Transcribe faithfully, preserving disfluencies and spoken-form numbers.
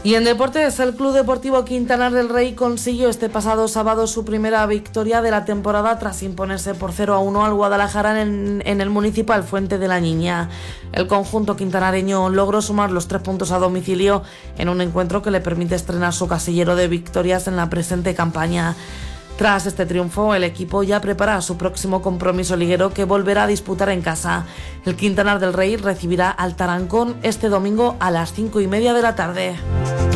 Y en deportes, el Club Deportivo Quintanar del Rey consiguió este pasado sábado su primera victoria de la temporada tras imponerse por cero a uno al Guadalajara en, en el Municipal Fuente de la Niña. El conjunto quintanareño logró sumar los tres puntos a domicilio en un encuentro que le permite estrenar su casillero de victorias en la presente campaña. Tras este triunfo, el equipo ya prepara su próximo compromiso liguero que volverá a disputar en casa. El Quintanar del Rey recibirá al Tarancón este domingo a las cinco y media de la tarde.